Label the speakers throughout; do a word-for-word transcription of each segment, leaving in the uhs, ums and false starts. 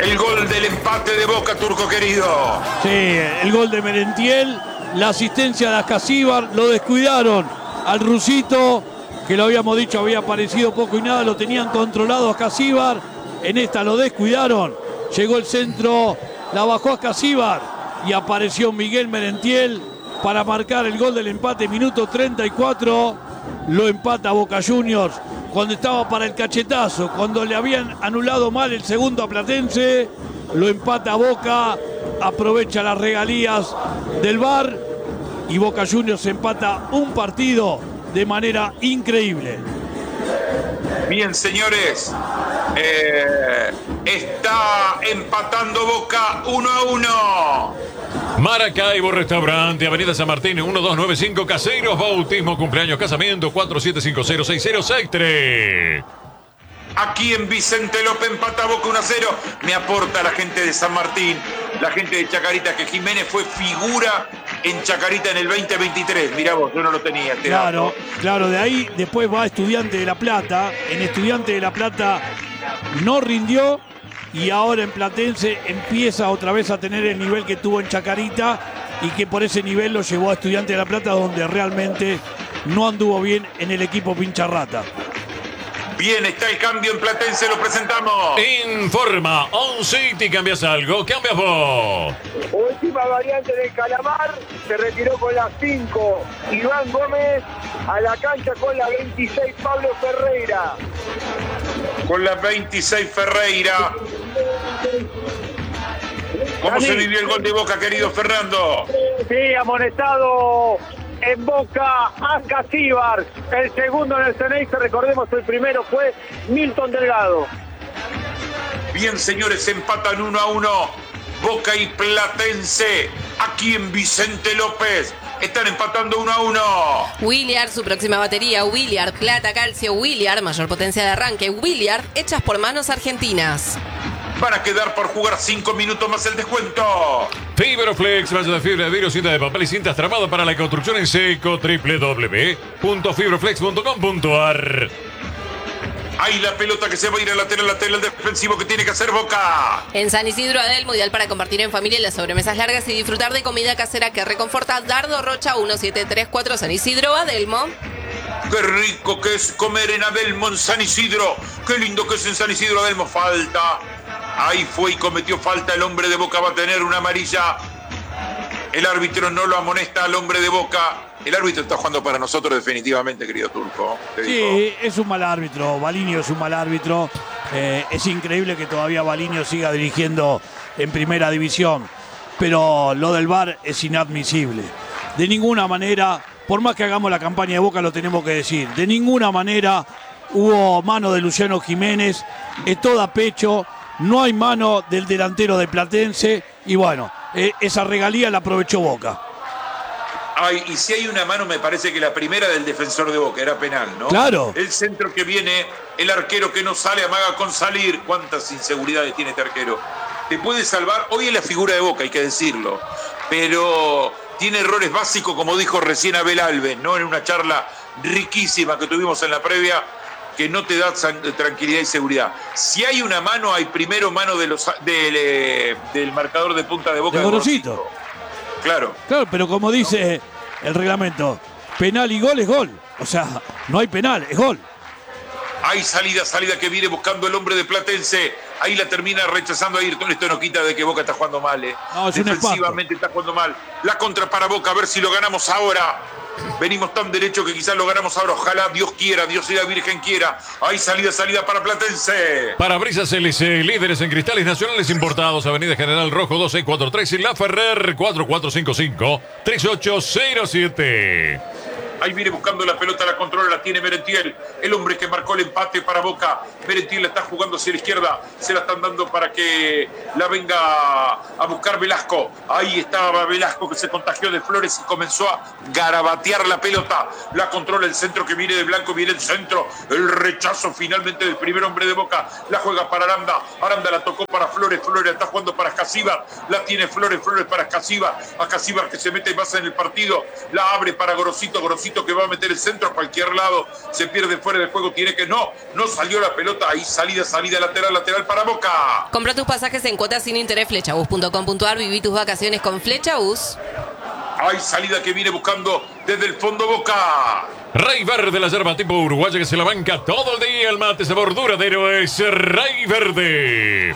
Speaker 1: El gol del empate de Boca, Turco querido.
Speaker 2: Sí, el gol de Merentiel, la asistencia de Ascasíbar, lo descuidaron al rusito, que lo habíamos dicho, había aparecido poco y nada, lo tenían controlado Ascasíbar, en esta lo descuidaron, llegó el centro, la bajó Ascasíbar y apareció Miguel Merentiel para marcar el gol del empate, minuto treinta y cuatro, lo empata Boca Juniors cuando estaba para el cachetazo, cuando le habían anulado mal el segundo a Platense, lo empata Boca, aprovecha las regalías del V A R y Boca Juniors empata un partido de manera increíble.
Speaker 1: Bien, señores, eh, está empatando Boca uno a uno.
Speaker 3: Maracaibo Restaurante, Avenida San Martín, uno dos nueve cinco, Caseros, bautismo, cumpleaños, casamiento, cuatro siete cinco cero seis cero seis tres.
Speaker 1: Aquí en Vicente López empata Boca uno a cero. Me aporta la gente de San Martín, la gente de Chacarita, que Jiménez fue figura en Chacarita en el veinte veintitrés. Mirá vos, yo no lo tenía. Este
Speaker 2: claro,
Speaker 1: dato.
Speaker 2: claro, de ahí después va Estudiante de La Plata. En Estudiante de La Plata no rindió y ahora en Platense empieza otra vez a tener el nivel que tuvo en Chacarita y que por ese nivel lo llevó a Estudiante de La Plata, donde realmente no anduvo bien en el equipo Pincharrata.
Speaker 1: Bien, está el cambio en Platense, lo presentamos.
Speaker 3: Informa, On City, ¿cambias algo? ¿Cambias vos?
Speaker 4: Última variante del Calamar, se retiró con la cinco Iván Gómez, a la cancha con la veintiséis Pablo Ferreira.
Speaker 1: Con la veintiséis Ferreira. ¿Cómo se vivió el gol de Boca, querido Fernando?
Speaker 4: Sí, amonestado en Boca Ascasíbar. El segundo en el Ceneice, recordemos, el primero fue Milton Delgado.
Speaker 1: Bien, señores, empatan uno a uno Boca y Platense aquí en Vicente López. Están empatando uno a uno.
Speaker 5: Williard, su próxima batería. Williard, plata, calcio. Williard, mayor potencia de arranque. Williard, hechas por manos argentinas.
Speaker 1: Van a quedar por jugar cinco minutos más el descuento.
Speaker 3: Fibroflex, malla de fibra de vidrio, cinta de papel y cintas tramado para la construcción en seco. doble u doble u doble u punto fibroflex punto com punto a r.
Speaker 1: Ahí la pelota que se va a ir al lateral, lateral defensivo que tiene que hacer Boca.
Speaker 5: En San Isidro Adelmo, ideal para compartir en familia las sobremesas largas y disfrutar de comida casera que reconforta. Dardo Rocha uno siete tres cuatro, San Isidro Adelmo.
Speaker 1: Qué rico que es comer en Adelmo, en San Isidro. Qué lindo que es en San Isidro Adelmo. Falta. Ahí fue y cometió falta. El hombre de Boca va a tener una amarilla. El árbitro no lo amonesta al hombre de Boca. El árbitro está jugando para nosotros definitivamente, querido Turco.
Speaker 2: Sí, es un mal árbitro. Balinio es un mal árbitro. Eh, es increíble que todavía Balinio siga dirigiendo en primera división. Pero lo del V A R es inadmisible. De ninguna manera, por más que hagamos la campaña de Boca, lo tenemos que decir. De ninguna manera hubo mano de Luciano Jiménez. Es toda pecho. No hay mano del delantero de Platense. Y bueno, eh, esa regalía la aprovechó Boca.
Speaker 1: Ay, y si hay una mano, me parece que la primera del defensor de Boca era penal, ¿no?
Speaker 2: Claro.
Speaker 1: El centro que viene, el arquero que no sale, amaga con salir. ¿Cuántas inseguridades tiene este arquero? Te puede salvar. Hoy es la figura de Boca, hay que decirlo. Pero tiene errores básicos, como dijo recién Abel Alves, ¿no? En una charla riquísima que tuvimos en la previa, que no te da tranquilidad y seguridad. Si hay una mano, hay primero mano de los, del, eh, del marcador de punta de Boca.
Speaker 2: De Gorosito.
Speaker 1: Claro.
Speaker 2: Claro, pero como dice el reglamento, penal y gol es gol. O sea, no hay penal, es gol.
Speaker 1: Hay salida, salida que viene buscando el hombre de Platense. Ahí la termina rechazando a Ayrton. Esto no quita de que Boca está jugando mal, ¿eh?
Speaker 2: No, es
Speaker 1: defensivamente está jugando mal. La contra para Boca, a ver si lo ganamos ahora. Venimos tan derecho que quizás lo ganamos ahora. Ojalá Dios quiera, Dios y la Virgen quiera. Hay salida, salida para Platense.
Speaker 3: Parabrisas L C, líderes en cristales nacionales importados. Avenida General Rojo dos seis cuatro tres y La Ferrer cuatro cuatro cinco cinco, tres ocho cero siete.
Speaker 1: Ahí viene buscando la pelota, la controla, la tiene Merentiel, el hombre que marcó el empate para Boca. Merentiel la está jugando hacia la izquierda, se la están dando para que la venga a buscar Velasco. Ahí estaba Velasco, que se contagió de Flores y comenzó a garabatear la pelota. La controla el centro que viene de Blanco, viene el centro, el rechazo finalmente del primer hombre de Boca. La juega para Aranda, Aranda la tocó para Flores, Flores está jugando para Ascasíbar, la tiene Flores, Flores para Ascasíbar, Ascasíbar que se mete más en el partido, la abre para Gorosito, Gorosito Gorosito que va a meter el centro a cualquier lado, se pierde fuera del juego, tiene que no, no salió la pelota, ahí salida, salida, lateral, lateral para Boca.
Speaker 5: Compra tus pasajes en cuotas sin interés, flechabus punto com punto ar, viví tus vacaciones con Flechabus.
Speaker 1: Hay salida que viene buscando desde el fondo Boca.
Speaker 3: Rey Verde, la yerba tipo uruguaya que se la banca todo el día. El mate sabor duradero es Rey Verde.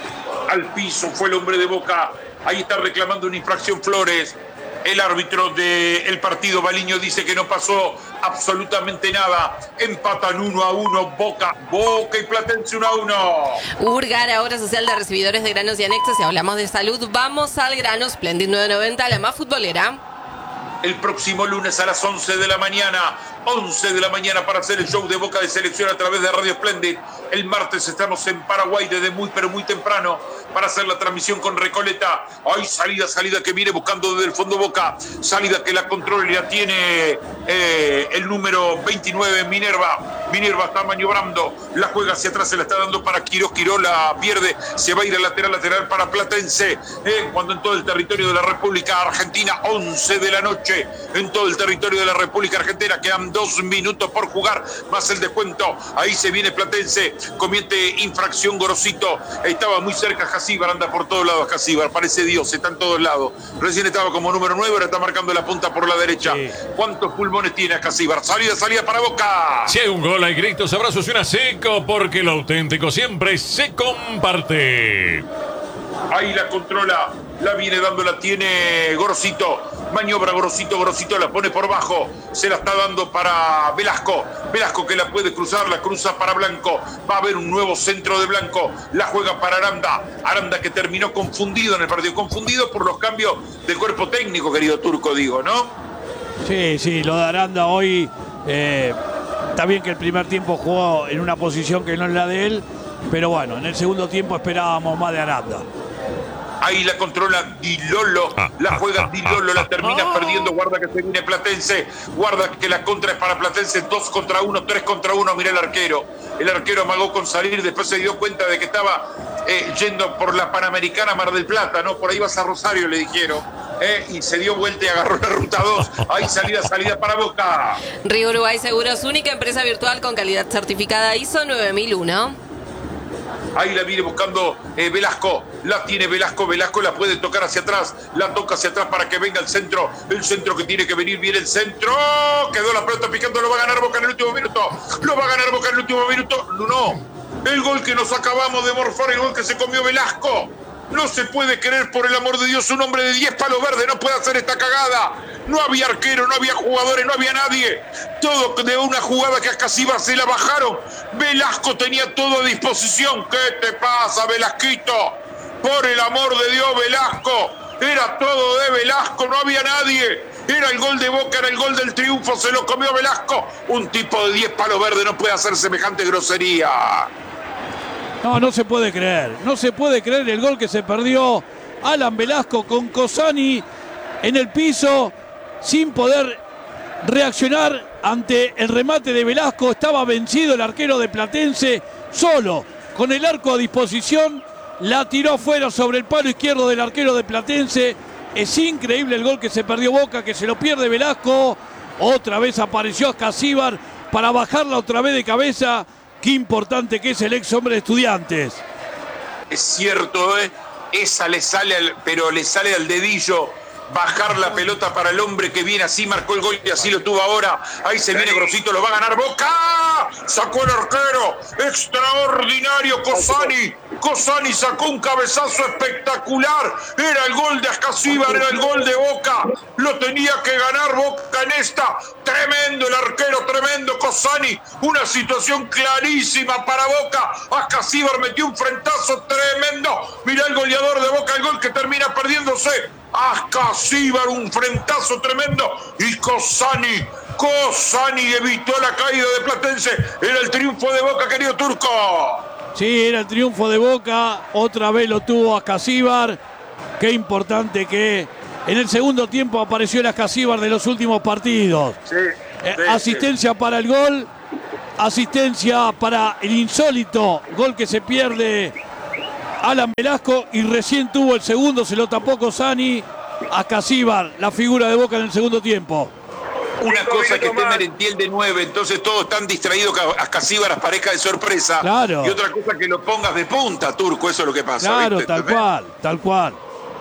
Speaker 1: Al piso fue el hombre de Boca. Ahí está reclamando una infracción Flores. El árbitro del partido, Baliño, dice que no pasó absolutamente nada. Empatan uno a uno Boca. Boca y Platense uno a uno.
Speaker 5: Urgar, ahora social de recibidores de granos y anexos. Si hablamos de salud, vamos al grano. Splendid nueve noventa, la más futbolera.
Speaker 1: El próximo lunes a las once de la mañana. once de la mañana para hacer el show de Boca de Selección a través de Radio Splendid. El martes estamos en Paraguay desde muy pero muy temprano para hacer la transmisión con Recoleta. Hay salida, salida que viene buscando desde el fondo Boca. Salida que la controla y la tiene eh, el número veintinueve, Minerva. Minerva está maniobrando, la juega hacia atrás, se la está dando para Quirós. Quirós la pierde, se va a ir al lateral, lateral para Platense. Eh, cuando en todo el territorio de la República Argentina, once de la noche, en todo el territorio de la República Argentina, quedan dos minutos por jugar, más el descuento. Ahí se viene Platense, comete infracción Gorosito. Estaba muy cerca Jacíbar, anda por todos lados Jacíbar, parece Dios, está en todos lados. Recién estaba como número nueve, ahora está marcando la punta por la derecha. Sí. ¿Cuántos pulmones tiene Jacíbar? Salida, salida para Boca.
Speaker 3: Si hay un gol, hay gritos, abrazos y una seco, porque lo auténtico siempre se comparte.
Speaker 1: Ahí la controla, la viene dando, la tiene Gorosito. Maniobra Gorosito, Gorosito la pone por bajo. Se la está dando para Velasco. Velasco que la puede cruzar, la cruza para Blanco. Va a haber un nuevo centro de Blanco. La juega para Aranda. Aranda que terminó confundido en el partido. Confundido por los cambios del cuerpo técnico, querido Turco, digo, ¿no?
Speaker 2: Sí, sí, lo de Aranda hoy... Eh, está bien que el primer tiempo jugó en una posición que no es la de él. Pero bueno, en el segundo tiempo esperábamos más de Aranda.
Speaker 1: Ahí la controla Di Lolo, la juega Di Lolo, la termina perdiendo. Guarda que se viene Platense, guarda que la contra es para Platense. Dos contra uno, tres contra uno. Mirá el arquero. El arquero amagó con salir, después se dio cuenta de que estaba eh, yendo por la Panamericana Mar del Plata, ¿no? Por ahí vas a Rosario, le dijeron. Eh, y se dio vuelta y agarró la ruta dos. Ahí salida, salida para Boca.
Speaker 5: Río Uruguay Seguros, única empresa virtual con calidad certificada I S O nueve mil uno.
Speaker 1: Ahí la viene buscando eh, Velasco. La tiene Velasco. Velasco la puede tocar hacia atrás. La toca hacia atrás para que venga el centro. El centro que tiene que venir. Viene el centro. Quedó la pelota picando. Lo va a ganar Boca en el último minuto. Lo va a ganar Boca en el último minuto. No, no. El gol que nos acabamos de morfar. El gol que se comió Velasco. No se puede creer, por el amor de Dios, un hombre de diez palos verdes no puede hacer esta cagada. No había arquero, no había jugadores, no había nadie. Todo de una jugada que a Casíbar se la bajaron. Velasco tenía todo a disposición. ¿Qué te pasa, Velasquito? Por el amor de Dios, Velasco. Era todo de Velasco, no había nadie. Era el gol de Boca, era el gol del triunfo, se lo comió Velasco. Un tipo de diez palos verdes no puede hacer semejante grosería.
Speaker 2: No, no se puede creer. No se puede creer el gol que se perdió Alan Velasco con Cosani en el piso sin poder reaccionar ante el remate de Velasco. Estaba vencido el arquero de Platense, solo, con el arco a disposición. La tiró afuera sobre el palo izquierdo del arquero de Platense. Es increíble el gol que se perdió Boca, que se lo pierde Velasco. Otra vez apareció Casíbar para bajarla otra vez de cabeza. Qué importante que es el ex hombre de Estudiantes.
Speaker 1: Es cierto, ¿eh? Esa le sale, al, pero le sale al dedillo. Bajar la pelota para el hombre que viene, así marcó el gol y así lo tuvo ahora. Ahí se viene Gorosito, lo va a ganar Boca. Sacó el arquero. Extraordinario Cosani. Cosani sacó un cabezazo espectacular. Era el gol de Ascasíbar, era el gol de Boca. Lo tenía que ganar Boca en esta. Tremendo el arquero, tremendo Cosani. Una situación clarísima para Boca. Ascasíbar metió un frentazo tremendo. Mirá el goleador de Boca, el gol que termina perdiéndose. Ascasíbar, un frentazo tremendo. Y Cosani, Cosani evitó la caída de Platense. Era el triunfo de Boca, querido Turco.
Speaker 2: Sí, era el triunfo de Boca. Otra vez lo tuvo Ascasíbar. Qué importante que en el segundo tiempo apareció el Ascasíbar de los últimos partidos.
Speaker 1: Sí,
Speaker 2: eh,
Speaker 1: sí,
Speaker 2: asistencia
Speaker 1: sí.
Speaker 2: para el gol. Asistencia para el insólito gol que se pierde Alan Velasco, y recién tuvo el segundo, se lo tapó Cosani. Ascasíbar, la figura de Boca en el segundo tiempo.
Speaker 1: Una
Speaker 4: Cinco
Speaker 1: cosa que
Speaker 4: minutos
Speaker 1: esté
Speaker 4: más.
Speaker 1: Merentiel de nueve, entonces todos están distraídos que a Casíbaras parezca de sorpresa.
Speaker 2: Claro.
Speaker 1: Y otra cosa que lo pongas de punta, Turco, eso es lo que pasa.
Speaker 2: Claro,
Speaker 1: ¿viste?
Speaker 2: tal
Speaker 1: ¿Entendés?
Speaker 2: cual, tal cual.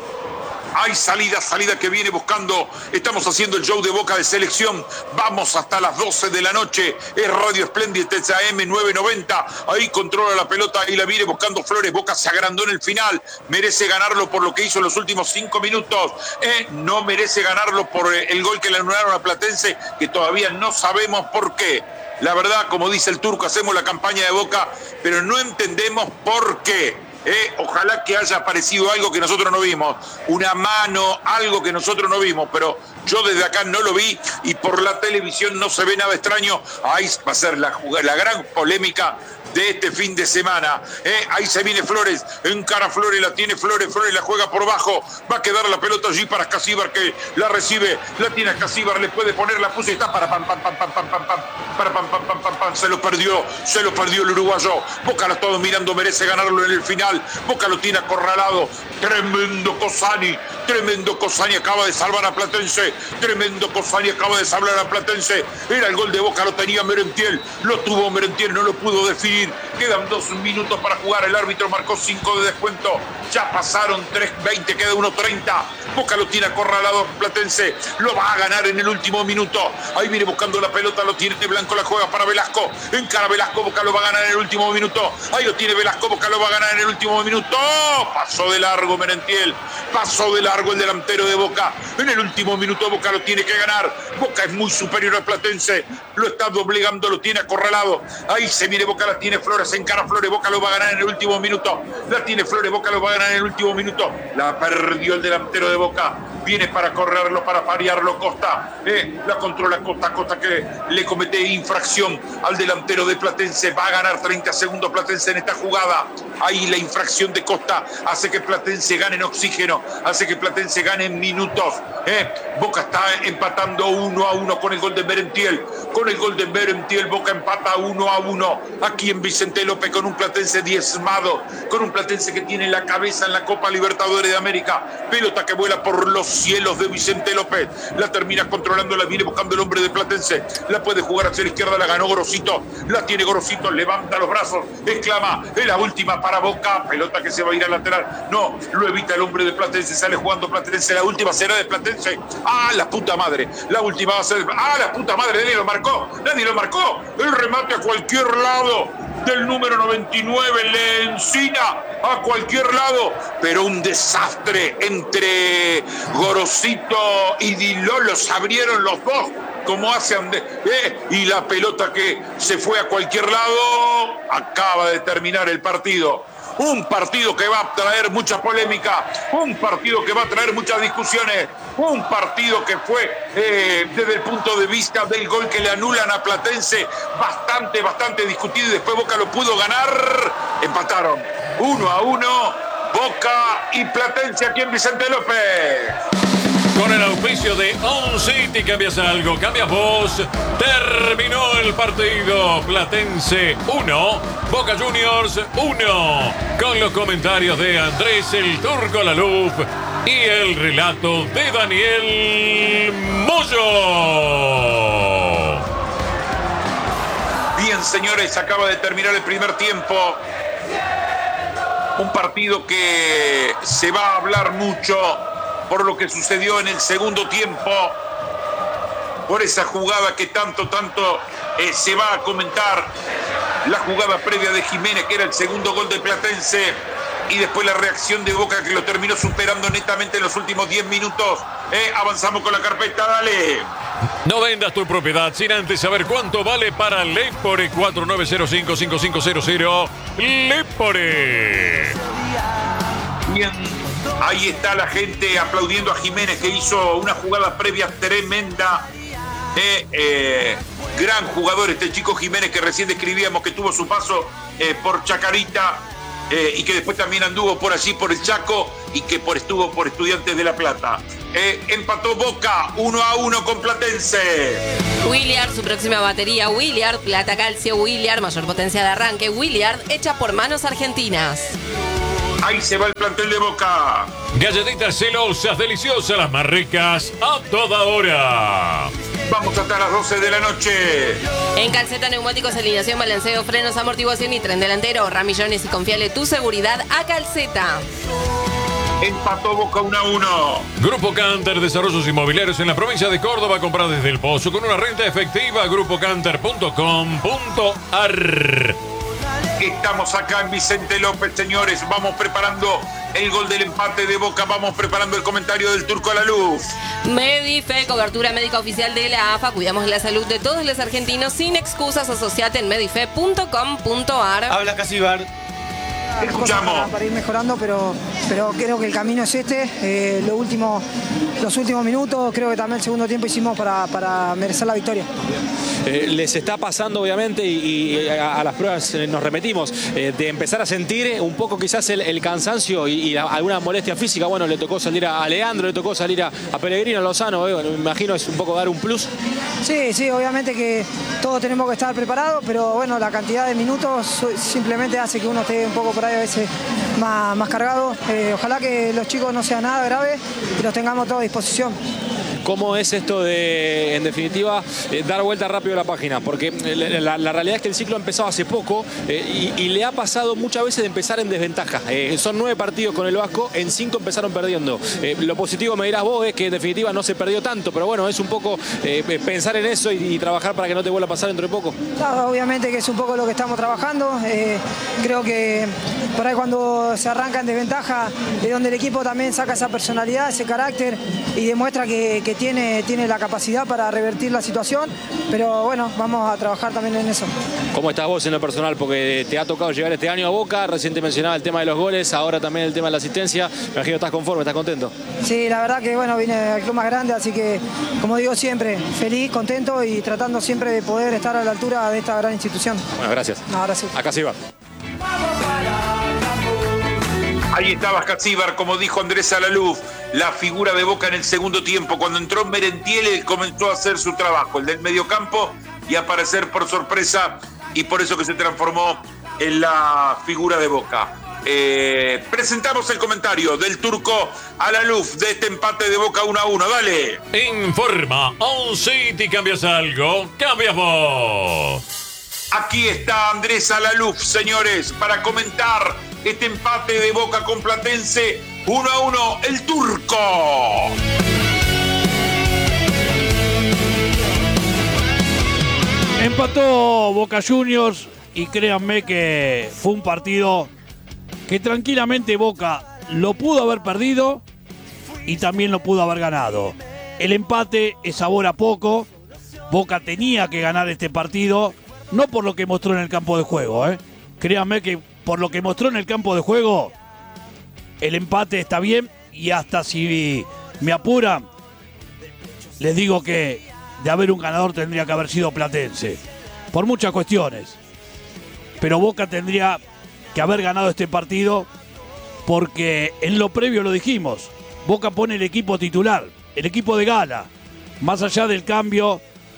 Speaker 1: Hay salida, salida que viene buscando. Estamos haciendo el show de Boca de selección. Vamos hasta las doce de la noche. Es Radio Espléndida, T C A M novecientos noventa. Ahí controla la pelota y la viene buscando Flores. Boca se agrandó en el final. Merece ganarlo por lo que hizo en los últimos cinco minutos. Eh, no merece ganarlo por el gol que le anularon a Platense, que todavía no sabemos por qué. La verdad, como dice el Turco, hacemos la campaña de Boca, pero no entendemos por qué. Eh, ojalá que haya aparecido algo que nosotros no vimos, una mano, algo que nosotros no vimos, pero yo desde acá no lo vi y por la televisión no se ve nada extraño. Ahí va a ser la, la gran polémica de este fin de semana. Eh, ahí se viene Flores, encara Flores, la tiene Flores, Flores la juega por bajo, va a quedar la pelota allí para Casíbar que la recibe, la tiene a Casíbar, le puede poner la puso y está para pam pam pam pam pam pam pam para pam pam pam pam pam, se lo perdió, se lo perdió el uruguayo. Boca lo está mirando, merece ganarlo en el final. Boca lo tiene acorralado. Tremendo Cosani, tremendo Cosani acaba de salvar a Platense, tremendo Cosani acaba de salvar a Platense. Era el gol de Boca, lo tenía Merentiel, lo tuvo Merentiel, no lo pudo definir. Quedan dos minutos para jugar, el árbitro marcó cinco de descuento, ya pasaron tres veinte, queda uno treinta. Boca lo tiene acorralado Platense, lo va a ganar en el último minuto. Ahí viene buscando la pelota, lo tiene Blanco, la juega para Velasco, encara Velasco, Boca lo va a ganar en el último minuto. Ahí lo tiene Velasco, Boca lo va a ganar en el último minuto. Pasó de largo Merentiel, pasó de largo el delantero de Boca. En el último minuto Boca lo tiene que ganar. Boca es muy superior al Platense, lo está doblegando, lo tiene acorralado. Ahí se viene Boca, la tiene Flores, encara Flores, Boca lo va a ganar en el último minuto. La tiene Flores, Boca lo va a ganar en el último minuto. La perdió el delantero de Boca. Viene para correrlo, para parearlo Costa. Eh, la controla Costa, Costa que le comete infracción al delantero de Platense. Va a ganar treinta segundos Platense en esta jugada. Ahí la infracción de Costa hace que Platense gane en oxígeno, hace que Platense gane en minutos. Eh, Boca está empatando uno a uno con el gol de Merentiel. Con el gol de Merentiel, Boca empata uno a uno. Aquí en Vicente López con un Platense diezmado, con un Platense que tiene la cabeza en la Copa Libertadores de América. Pelota que vuela por los cielos de Vicente López. La termina controlando, la viene buscando el hombre de Platense. La puede jugar hacia la izquierda, la ganó Gorosito. La tiene Gorosito, levanta los brazos, exclama, es la última para Boca. Pelota que se va a ir al lateral. No, lo evita el hombre de Platense, sale jugando Platense. La última será de Platense. ¡Ah, la puta madre! La última va a ser. ¡Ah, la puta madre! Nadie lo marcó, nadie lo marcó. El remate a cualquier lado del número noventa y nueve, le encina a cualquier lado, pero un desastre entre Gorosito y Di Lolo, se abrieron los dos como hacen eh, y la pelota que se fue a cualquier lado. Acaba de terminar el partido. Un partido que va a traer mucha polémica, un partido que va a traer muchas discusiones, un partido que fue eh, desde el punto de vista del gol que le anulan a Platense bastante, bastante discutido y después Boca lo pudo ganar. Empataron uno a uno Boca y Platense aquí en Vicente López.
Speaker 3: Con el auspicio de On City, cambias algo, cambias vos. Terminó el partido. Platense uno, Boca Juniors uno. Con los comentarios de Andrés el Turco Laluf y el relato de Daniel Moyo.
Speaker 1: Bien, señores, acaba de terminar el primer tiempo. Un partido que se va a hablar mucho por lo que sucedió en el segundo tiempo, por esa jugada que tanto, tanto eh, se va a comentar, la jugada previa de Jiménez, que era el segundo gol de Platense, y después la reacción de Boca, que lo terminó superando netamente en los últimos diez minutos. Eh, avanzamos con la carpeta, dale.
Speaker 3: No vendas tu propiedad sin antes saber cuánto vale para Lepore. Cuatro nueve cero cinco cinco cinco cero cero. Lepore.
Speaker 1: Bien, ahí está la gente aplaudiendo a Jiménez, que hizo una jugada previa tremenda. Eh, eh, gran jugador este chico Jiménez, que recién describíamos, que tuvo su paso eh, por Chacarita eh, y que después también anduvo por allí, por el Chaco, y que por, estuvo por Estudiantes de La Plata. Eh, empató Boca uno a uno con Platense.
Speaker 5: Williard, su próxima batería, Williard, plata, calcio, Williard, mayor potencia de arranque, Williard, hecha por manos argentinas.
Speaker 1: Ahí se va el plantel de Boca.
Speaker 3: Galletitas celosas, deliciosas, las más ricas a toda hora.
Speaker 1: Vamos hasta las doce de la noche.
Speaker 5: En Calceta Neumáticos, alineación, balanceo, frenos, amortiguación y tren delantero. Ramillones y confiale tu seguridad a Calceta.
Speaker 1: Empató Boca uno a uno.
Speaker 3: Grupo Canter, desarrollos inmobiliarios en la provincia de Córdoba. Comprar desde El Pozo con una renta efectiva. grupo canter punto com punto a r.
Speaker 1: Estamos acá en Vicente López, señores. Vamos preparando el gol del empate de Boca. Vamos preparando el comentario del Turco Alaluf.
Speaker 5: Medife, cobertura médica oficial de la A F A. Cuidamos la salud de todos los argentinos sin excusas. Asociate en medife punto com punto a r.
Speaker 6: Habla Casíbar.
Speaker 1: Escuchamos.
Speaker 7: Para, para ir mejorando, pero, pero creo que el camino es este. Eh, lo último, los últimos minutos, creo que también el segundo tiempo hicimos para, para merecer la victoria.
Speaker 6: Eh, les está pasando obviamente y, y a, a las pruebas nos remetimos eh, de empezar a sentir un poco quizás el, el cansancio y, y la, alguna molestia física. Bueno, le tocó salir a, a Leandro, le tocó salir a, a Pellegrino, a Lozano, eh, bueno, me imagino es un poco dar un plus.
Speaker 7: Sí, sí, obviamente que todos tenemos que estar preparados, pero bueno, la cantidad de minutos simplemente hace que uno esté un poco por ahí a veces más, más cargado. Eh, ojalá que los chicos no sean nada grave y los tengamos todos a disposición.
Speaker 6: ¿Cómo es esto de, en definitiva, eh, dar vuelta rápido a la página? Porque la, la realidad es que el ciclo ha empezado hace poco eh, y, y le ha pasado muchas veces de empezar en desventaja. Eh, son nueve partidos con el Vasco, en cinco empezaron perdiendo. Eh, lo positivo, me dirás vos, es que en definitiva no se perdió tanto, pero bueno, es un poco eh, pensar en eso y, y trabajar para que no te vuelva a pasar dentro de poco.
Speaker 7: Claro, obviamente que es un poco lo que estamos trabajando. Eh, creo que por ahí cuando se arranca en desventaja es donde el equipo también saca esa personalidad, ese carácter y demuestra que, que Tiene, tiene la capacidad para revertir la situación, pero bueno, vamos a trabajar también en eso.
Speaker 6: ¿Cómo estás vos en lo personal? Porque te ha tocado llegar este año a Boca, recién te mencionaba el tema de los goles, ahora también el tema de la asistencia, me imagino que estás conforme, estás contento.
Speaker 7: Sí, la verdad que bueno, vine al club más grande, así que como digo siempre, feliz, contento y tratando siempre de poder estar a la altura de esta gran institución.
Speaker 6: Bueno, gracias.
Speaker 7: No, gracias.
Speaker 6: Acá sí va.
Speaker 1: Ahí estaba Casíbar, como dijo Andrés Alaluf, la figura de Boca en el segundo tiempo. Cuando entró Merentiel, él comenzó a hacer su trabajo, el del mediocampo, y aparecer por sorpresa, y por eso que se transformó en la figura de Boca. Eh, presentamos el comentario del Turco Alaluf de este empate de Boca uno a uno. Dale.
Speaker 3: Informa On City. ¿Cambias algo? ¡Cambias vos!
Speaker 1: Aquí está Andrés Alaluf, señores, para comentar este empate de Boca con Platense. uno a uno, el Turco.
Speaker 2: Empató Boca Juniors y créanme que fue un partido que tranquilamente Boca lo pudo haber perdido y también lo pudo haber ganado. El empate es sabor a poco. Boca tenía que ganar este partido, no por lo que mostró en el campo de juego, ¿eh? Créanme que por lo que mostró en el campo de juego, el empate está bien y hasta si me apuran, les digo que de haber un ganador tendría que haber sido Platense, por muchas cuestiones. Pero Boca tendría que haber ganado este partido porque en lo previo lo dijimos, Boca pone el equipo titular, el equipo de gala, más allá del cambio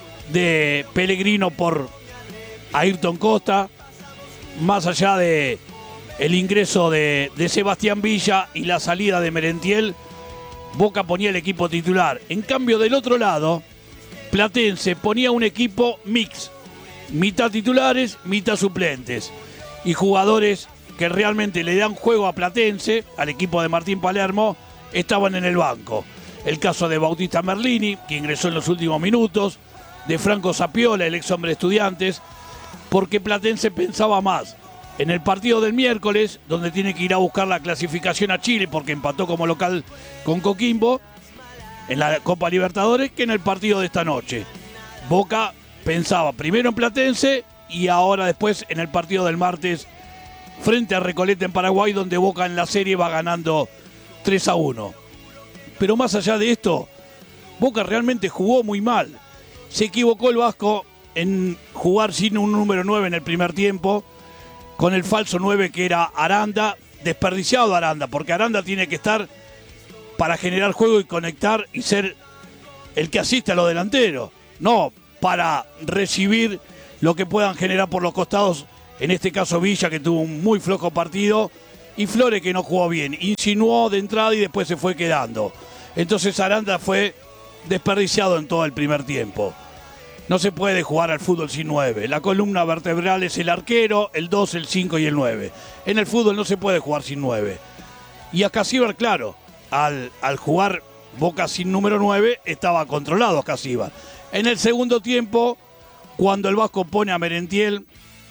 Speaker 2: de Pellegrino por Ayrton Costa, más allá de el ingreso de, de Sebastián Villa y la salida de Merentiel, Boca ponía el equipo titular. En cambio, del otro lado, Platense ponía un equipo mix, mitad titulares, mitad suplentes, y jugadores que realmente le dan juego a Platense, al equipo de Martín Palermo, estaban en el banco. El caso de Bautista Merlini, que ingresó en los últimos minutos, de Franco Sapiola, el ex hombre de Estudiantes, porque Platense pensaba más en el partido del miércoles, donde tiene que ir a buscar la clasificación a Chile porque empató como local con Coquimbo en la Copa Libertadores, que en el partido de esta noche. Boca pensaba primero en Platense y ahora después en el partido del martes frente a Recoleta en Paraguay, donde Boca en la serie va ganando tres a uno. Pero más allá de esto, Boca realmente jugó muy mal. Se equivocó el Vasco en jugar sin un número nueve en el primer tiempo, con el falso nueve que era Aranda, desperdiciado Aranda, porque Aranda tiene que estar para generar juego y conectar y ser el que asiste a los delanteros, no para recibir lo que puedan generar por los costados, en este caso Villa, que tuvo un muy flojo partido, y Flores, que no jugó bien, insinuó de entrada y después se fue quedando. Entonces Aranda fue desperdiciado en todo el primer tiempo. No se puede jugar al fútbol sin nueve. La columna vertebral es el arquero, el dos, el cinco y el nueve. En el fútbol no se puede jugar sin nueve. Y Ascasíbar, claro, al, al jugar Boca sin número nueve, estaba controlado Ascasíbar. En el segundo tiempo, cuando el Vasco pone a Merentiel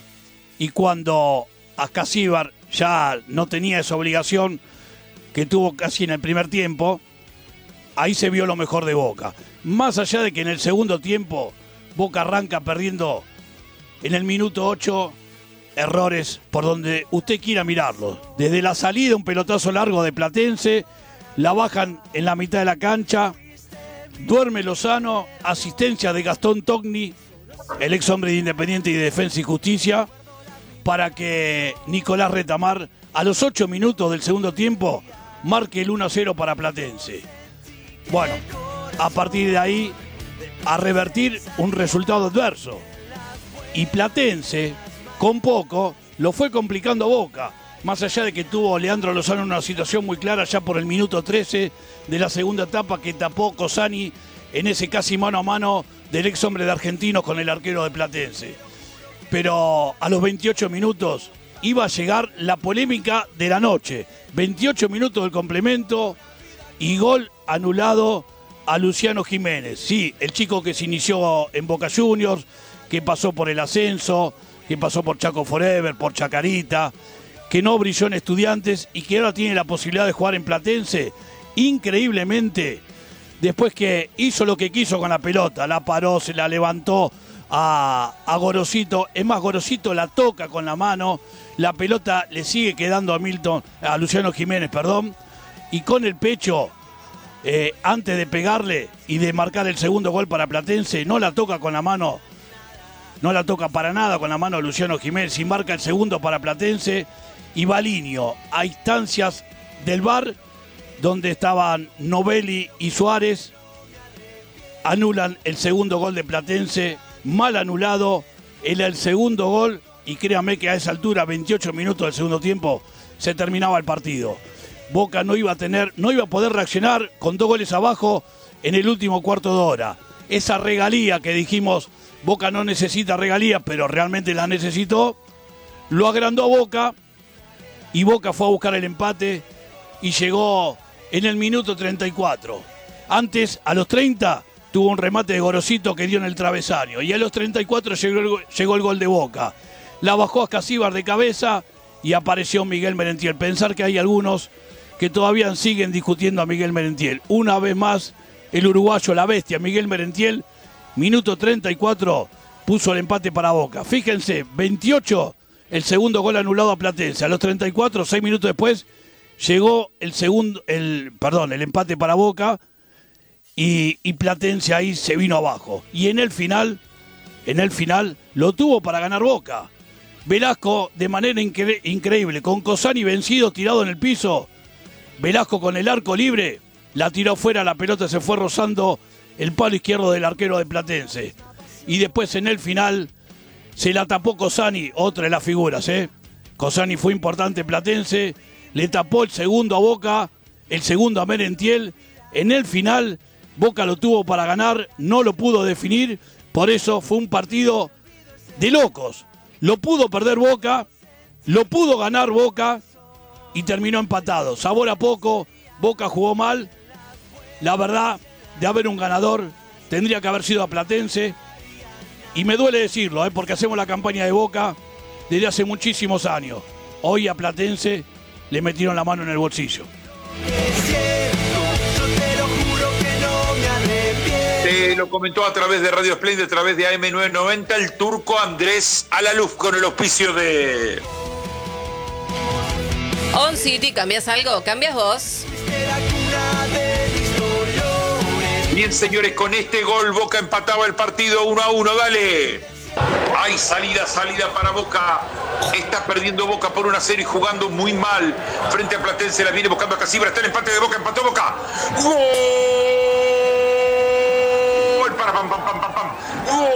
Speaker 2: y cuando Ascasíbar ya no tenía esa obligación que tuvo casi en el primer tiempo, ahí se vio lo mejor de Boca. Más allá de que en el segundo tiempo Boca arranca perdiendo en el minuto ocho, errores por donde usted quiera mirarlo. Desde la salida, un pelotazo largo de Platense, la bajan en la mitad de la cancha, duerme Lozano, asistencia de Gastón Togni, el ex hombre de Independiente y de Defensa y Justicia, para que Nicolás Retamar, a los ocho minutos del segundo tiempo, marque el uno a cero para Platense. Bueno, a partir de ahí, a revertir un resultado adverso. Y Platense, con poco, lo fue complicando a Boca. Más allá de que tuvo Leandro Lozano una situación muy clara ya por el minuto trece de la segunda etapa que tapó Cosani en ese casi mano a mano del ex hombre de Argentinos con el arquero de Platense. Pero a los veintiocho minutos iba a llegar la polémica de la noche. veintiocho minutos del complemento y gol anulado a Luciano Jiménez. Sí, el chico que se inició en Boca Juniors, que pasó por el ascenso, que pasó por Chaco Forever, por Chacarita, que no brilló en Estudiantes y que ahora tiene la posibilidad de jugar en Platense. Increíblemente, después que hizo lo que quiso con la pelota, la paró, se la levantó a, a Gorosito. Es más, Gorosito la toca con la mano, la pelota le sigue quedando a Milton, a Luciano Jiménez, perdón, y con el pecho, eh, antes de pegarle y de marcar el segundo gol para Platense, no la toca con la mano, no la toca para nada con la mano Luciano Jiménez y marca el segundo para Platense. Y Baliño, a instancias del V A R, donde estaban Novelli y Suárez, anulan el segundo gol de Platense, mal anulado, era el segundo gol, y créanme que a esa altura, veintiocho minutos del segundo tiempo, se terminaba el partido. Boca no iba a tener, no iba a poder reaccionar con dos goles abajo en el último cuarto de hora. Esa regalía que dijimos, Boca no necesita regalías, pero realmente la necesitó, lo agrandó a Boca, y Boca fue a buscar el empate y llegó en el minuto treinta y cuatro. Antes, a los treinta, tuvo un remate de Gorosito que dio en el travesaño. Y a los treinta y cuatro llegó el, llegó el gol de Boca. La bajó a Ascasíbar de cabeza y apareció Miguel Merentiel. Pensar que hay algunos que todavía siguen discutiendo a Miguel Merentiel. Una vez más, el uruguayo, la bestia, Miguel Merentiel, minuto treinta y cuatro, puso el empate para Boca. Fíjense, veintiocho... el segundo gol anulado a Platense. A los treinta y cuatro, seis minutos después, llegó el segundo, el, perdón, el empate para Boca y, y Platense ahí se vino abajo. Y en el final, en el final, lo tuvo para ganar Boca. Velasco, de manera incre- increíble, con Cosani vencido, tirado en el piso, Velasco con el arco libre, la tiró fuera, la pelota se fue rozando el palo izquierdo del arquero de Platense. Y después en el final se la tapó Cosani, otra de las figuras, ¿eh? Cosani fue importante en Platense, le tapó el segundo a Boca, el segundo a Merentiel. En el final, Boca lo tuvo para ganar, no lo pudo definir, por eso fue un partido de locos. Lo pudo perder Boca, lo pudo ganar Boca y terminó empatado. Sabor a poco, Boca jugó mal. La verdad, de haber un ganador, tendría que haber sido a Platense. Y me duele decirlo, ¿eh? Porque hacemos la campaña de Boca desde hace muchísimos años. Hoy a Platense le metieron la mano en el bolsillo.
Speaker 1: Te lo comentó a través de Radio Splendid, a través de A M novecientos noventa, el turco Andrés Alaluz con el auspicio de...
Speaker 5: On City, ¿cambias algo? ¿Cambias vos?
Speaker 1: Bien, señores, con este gol Boca empataba el partido uno a uno. Dale. Hay salida, salida para Boca. Está perdiendo Boca por una serie y jugando muy mal. Frente a Platense la viene buscando a Ascasíbar. Está el empate de Boca, empató Boca. ¡Gol! Para, pam, pam, pam, pam, pam. ¡Gol!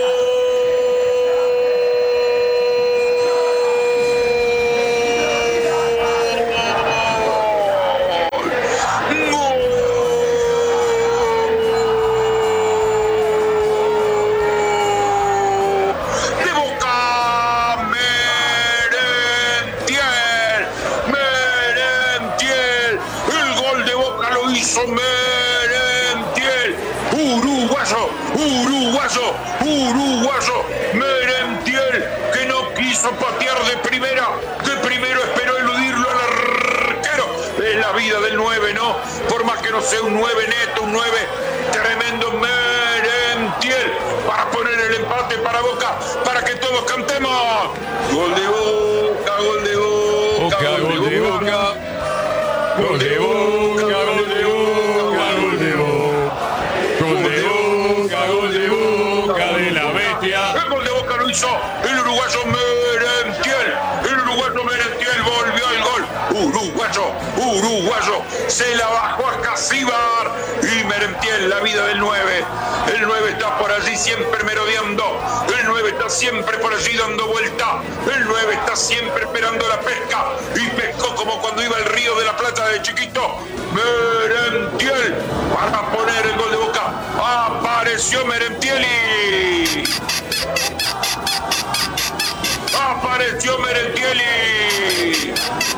Speaker 1: uruguayo, uruguayo, Merentiel, que no quiso patear de primera, que primero esperó eludirlo al arquero. Es la vida del nueve, ¿no? Por más que no sea un nueve neto, un nueve tremendo, Merentiel, para poner el empate para Boca, para que todos cantemos. Gol de Boca, gol de Boca,
Speaker 3: Boca, gol de Boca, gol de Boca, gol de Boca, gol de Boca, gol de Boca, gol de Boca de la bestia.
Speaker 1: El gol de Boca lo hizo el uruguayo Merentiel. El uruguayo Merentiel volvió al gol. Uruguayo, uruguayo, se la bajó a Casíbar y Merentiel, la vida del nueve. El nueve está por allí siempre merodeando. El nueve está siempre por allí dando vuelta. El nueve está siempre esperando la pesca. Y pescó como cuando iba al río de la Plata de chiquito. Merentiel para poner el gol de Boca. Apareció Merentiel y... Apareció Merentiel y...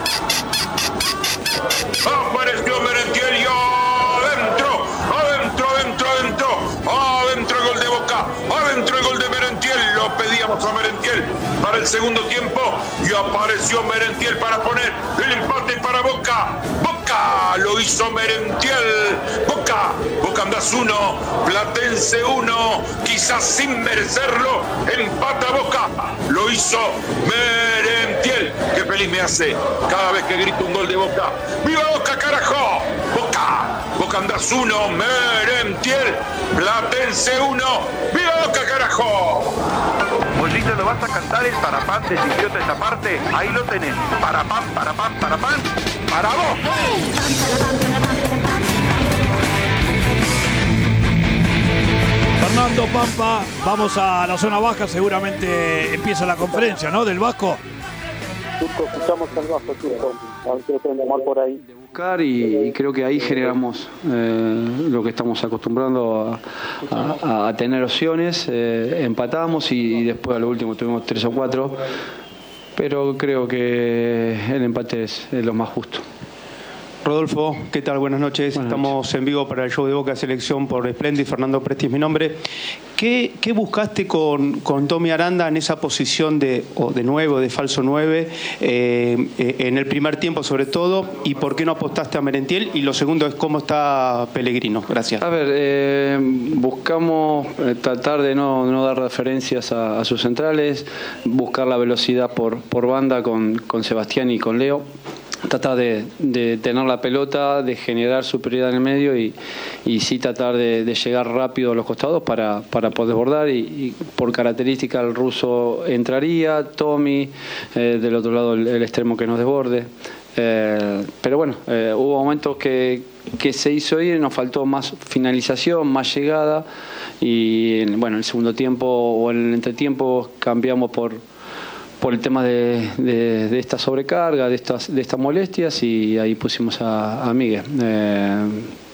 Speaker 1: Apareció Merentiel y adentro, adentro, adentro, adentro, adentro el gol de Boca, adentro el gol de Merentiel. Lo pedíamos a Merentiel para el segundo tiempo y apareció Merentiel para poner el empate para Boca. Boca lo hizo Merentiel. Boca, Boca andás uno, Platense uno, quizás sin merecerlo, empata Boca. Lo hizo Merentiel. Qué feliz me hace cada vez que grito un gol de Boca. ¡Viva Boca, carajo! Boca, Boca andás uno, Merentiel, Platense uno, ¡viva Boca, carajo!
Speaker 8: Mollito, ¿lo vas a cantar el parapam de idiota esa parte? Ahí lo tenés. Parapam, parapam, parapam, para vos.
Speaker 2: Fernando Pampa, vamos a la zona baja, seguramente empieza la conferencia, ¿no? Del Vasco.
Speaker 9: Turco, escuchamos al Vasco, Turco. A ver si lo pueden llamar por ahí.
Speaker 10: Buscar y, y creo que ahí generamos eh, lo que estamos acostumbrando a, a, a tener opciones. Eh, empatamos y, y después a lo último tuvimos tres o cuatro, pero creo que el empate es, es lo más justo.
Speaker 11: Rodolfo, ¿qué tal? Buenas noches.
Speaker 10: Buenas
Speaker 11: Estamos
Speaker 10: noches.
Speaker 11: en vivo para el show de Boca Selección por Splendid. Fernando Presti es mi nombre. ¿Qué, qué buscaste con, con Tommy Aranda en esa posición de, o de nueve o de falso nueve, eh, eh, en el primer tiempo sobre todo? ¿Y por qué no apostaste a Merentiel? Y lo segundo es cómo está Pellegrino. Gracias.
Speaker 10: A ver, eh, buscamos eh, tratar de no, no dar referencias a, a sus centrales, buscar la velocidad por, por banda con, con Sebastián y con Leo. Tratar de, de tener la pelota, de generar superioridad en el medio y, y sí tratar de, de llegar rápido a los costados para, para poder desbordar y, y por característica el ruso entraría, Tommy, eh, del otro lado el, el extremo que nos desborde. Eh, pero bueno, eh, hubo momentos que, que se hizo ir, nos faltó más finalización, más llegada y bueno, en el segundo tiempo o en el entretiempo cambiamos por por el tema de, de, de esta sobrecarga, de estas, de estas molestias y ahí pusimos a, a Miguel. Eh,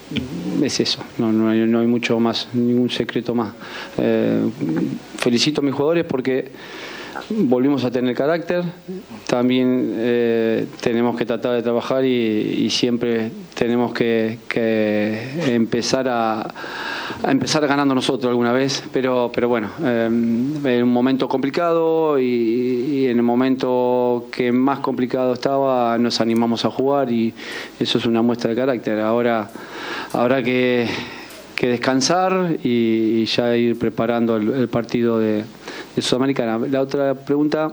Speaker 10: es eso, no, no, hay, no hay mucho más, ningún secreto más. Eh, felicito a mis jugadores porque volvimos a tener carácter, también eh, tenemos que tratar de trabajar y, y siempre tenemos que, que empezar a, a empezar ganando nosotros alguna vez, pero, pero bueno, eh, en un momento complicado y, y en el momento que más complicado estaba nos animamos a jugar y eso es una muestra de carácter. Ahora habrá que, que descansar y, y ya ir preparando el, el partido de de Sudamericana. La otra pregunta.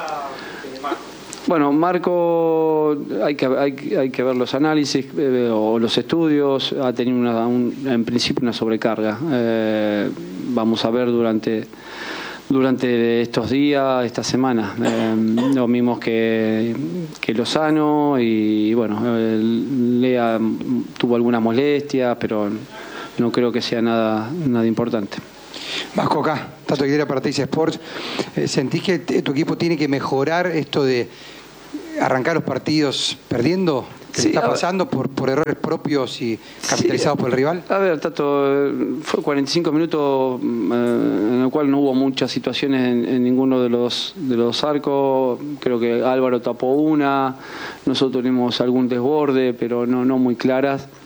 Speaker 10: Bueno, Marco, hay que, hay, hay que ver los análisis eh, o los estudios. Ha tenido una, un, en principio una sobrecarga. Eh, vamos a ver durante durante estos días, esta semana. Eh, lo mismo que, que Lozano y bueno, eh, Lea tuvo alguna molestia, pero no creo que sea nada, nada importante.
Speaker 12: Vasco, acá, Tato Aguilera para Teis Sports. Eh, ¿Sentís que tu equipo tiene que mejorar esto de arrancar los partidos perdiendo? ¿Qué sí, está pasando por, por errores propios y capitalizados sí, por el rival? A ver, Tato, fue cuarenta y cinco minutos eh, en el cual no hubo muchas situaciones en, en ninguno de los, de los arcos. Creo que Álvaro tapó una, nosotros tuvimos algún desborde, pero no, no muy claras.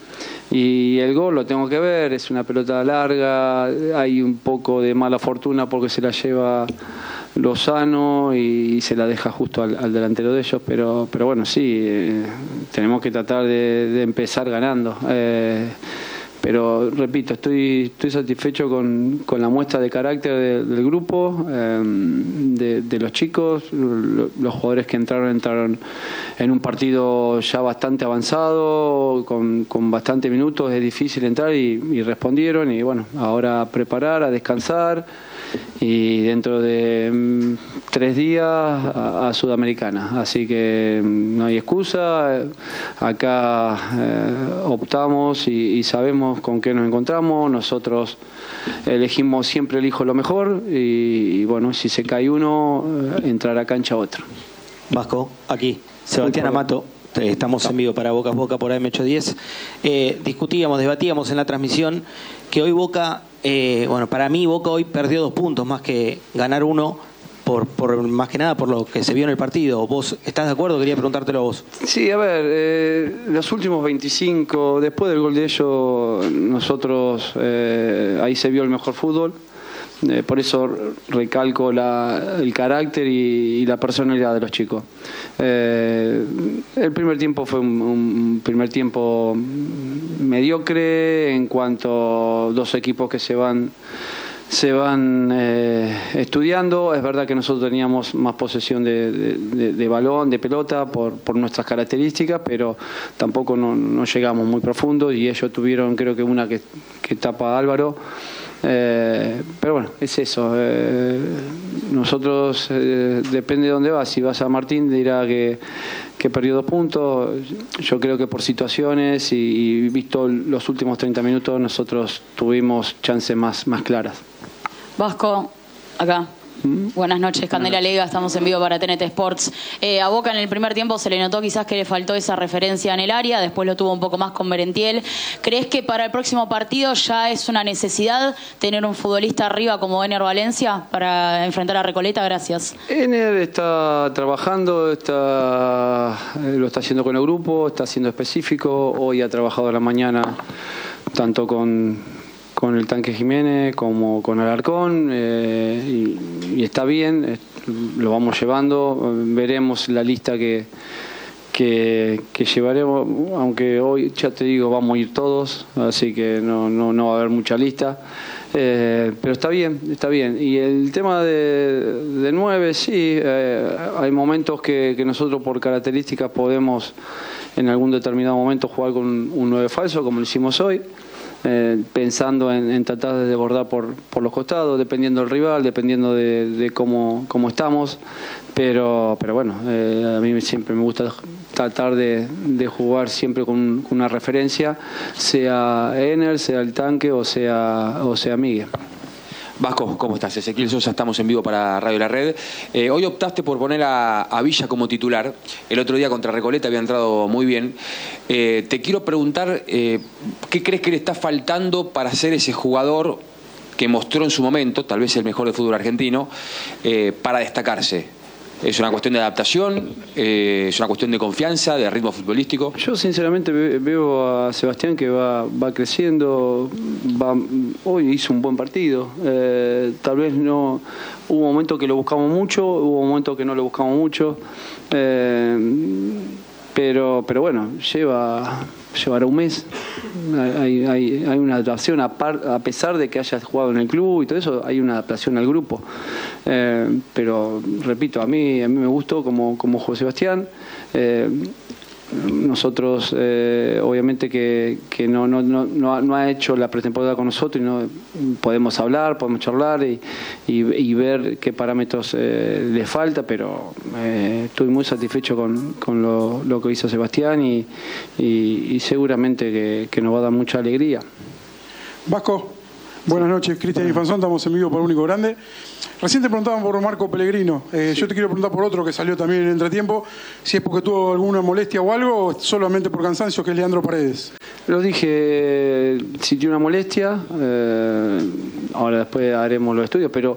Speaker 10: Y el gol lo tengo que ver, es una pelota larga, hay un poco de mala fortuna porque se la lleva Lozano y, y se la deja justo al, al delantero de ellos, pero, pero bueno, sí, eh, tenemos que tratar de, de empezar ganando. Eh, Pero repito, estoy, estoy satisfecho con, con la muestra de carácter de, del grupo, eh, de, de los chicos. Lo, los jugadores que entraron entraron en un partido ya bastante avanzado, con, con bastantes minutos, es difícil entrar y, y respondieron. Y bueno, ahora a preparar, a descansar y dentro de mm, tres días a, a Sudamericana. Así que mm, no hay excusa. Acá eh, optamos y, y sabemos con qué nos encontramos. Nosotros elegimos, siempre elijo lo mejor y, y bueno, si se cae uno, eh, entrará a cancha otro.
Speaker 13: Vasco, aquí, Sebastián Amato. Estamos en vivo para Boca Boca por A M ochocientos diez. Eh, discutíamos, debatíamos en la transmisión que hoy Boca, eh, bueno, para mí Boca hoy perdió dos puntos más que ganar uno, por, por más que nada por lo que se vio en el partido. ¿Vos estás de acuerdo? Quería preguntártelo a vos.
Speaker 10: Sí, a ver, eh, los últimos veinticinco, después del gol de ellos, nosotros, eh, ahí se vio el mejor fútbol. Eh, por eso recalco la, el carácter y, y la personalidad de los chicos. Eh, el primer tiempo fue un, un primer tiempo mediocre en cuanto a dos equipos que se van se van eh, estudiando. Es verdad que nosotros teníamos más posesión de, de, de balón, de pelota por, por nuestras características, pero tampoco no, no llegamos muy profundo y ellos tuvieron, creo que una que, que tapa Álvaro. Eh, pero bueno, es eso. Eh, nosotros, eh, depende de dónde vas. Si vas a Martín, dirá que, que perdió dos puntos. Yo creo que por situaciones y, y visto los últimos treinta minutos, nosotros tuvimos chances más, más claras.
Speaker 14: Vasco, acá. Buenas noches, Candela Lega, estamos en vivo para T N T Sports. Eh, a Boca en el primer tiempo se le notó quizás que le faltó esa referencia en el área, después lo tuvo un poco más con Merentiel. ¿Crees que para el próximo partido ya es una necesidad tener un futbolista arriba como Ener Valencia para enfrentar a Recoleta? Gracias.
Speaker 10: Ener está trabajando, está, lo está haciendo con el grupo, está siendo específico. Hoy ha trabajado a la mañana tanto con... con el Tanque Jiménez como con Alarcón, eh, y, y está bien, eh, lo vamos llevando, veremos la lista que, que, que llevaremos, aunque hoy ya te digo vamos a ir todos, así que no, no, no va a haber mucha lista, eh, pero está bien, está bien. Y el tema de, de nueve, sí, eh, hay momentos que, que nosotros por características podemos en algún determinado momento jugar con un nueve falso, como lo hicimos hoy. Eh, pensando en, en tratar de desbordar por, por los costados, dependiendo del rival, dependiendo de, de cómo, cómo estamos, pero, pero bueno, eh, a mí siempre me gusta tratar de, de jugar siempre con, con una referencia, sea Ener, sea el Tanque o sea, o sea Miguel.
Speaker 15: Vasco, ¿cómo estás? Ezequiel Sosa, estamos en vivo para Radio La Red. Eh, hoy optaste por poner a, a Villa como titular. El otro día contra Recoleta había entrado muy bien. Eh, te quiero preguntar, eh, ¿qué crees que le está faltando para ser ese jugador que mostró en su momento, tal vez el mejor del fútbol argentino, eh, para destacarse? ¿Es una cuestión de adaptación? Eh, ¿Es una cuestión de confianza, de ritmo futbolístico?
Speaker 10: Yo sinceramente veo a Sebastián que va, va creciendo, va, hoy hizo un buen partido, eh, tal vez no, hubo momentos que lo buscamos mucho, hubo momentos que no lo buscamos mucho, eh, pero, pero bueno, lleva, llevará un mes, hay, hay, hay una adaptación, a, par, a pesar de que hayas jugado en el club y todo eso, hay una adaptación al grupo. Eh, pero repito, a mí, a mí me gustó como, como jugó Sebastián. Eh, nosotros, eh, obviamente que, que no, no, no, no ha hecho la pretemporada con nosotros y no podemos hablar, podemos charlar y, y, y ver qué parámetros eh, le falta, pero eh, estoy muy satisfecho con, con lo, lo que hizo Sebastián y, y, y seguramente que, que nos va a dar mucha alegría.
Speaker 16: Vasco, buenas noches, Cristian Infanzón, estamos en vivo por Único Grande. Recién te preguntaban por Marco Pellegrino, eh, sí. Yo te quiero preguntar por otro que salió también en entretiempo, si es porque tuvo alguna molestia o algo, o solamente por cansancio, que es Leandro Paredes.
Speaker 10: Lo dije, si tiene una molestia, eh, ahora después haremos los estudios, pero